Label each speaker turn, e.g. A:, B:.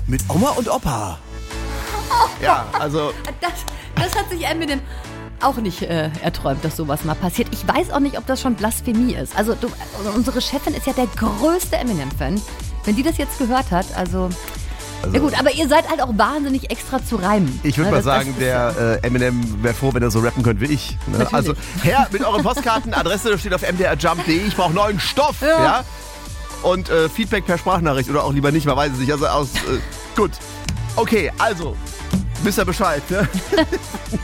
A: Mit Oma und Opa. Ja, also...
B: Das hat sich Eminem auch nicht erträumt, dass sowas mal passiert. Ich weiß auch nicht, ob das schon Blasphemie ist. Also unsere Chefin ist ja der größte Eminem-Fan. Wenn die das jetzt gehört hat, also ja gut, aber ihr seid halt auch wahnsinnig extra zu reimen.
A: Ich würde mal sagen, der Eminem wäre froh, wenn er so rappen könnte wie ich. Ne? Also her mit euren Postkarten, Adresse steht auf mdrjump.de. Ich brauche neuen Stoff. Ja? Und Feedback per Sprachnachricht oder auch lieber nicht, man weiß es nicht. Also gut. Okay, also, wisst ihr Bescheid. Ne?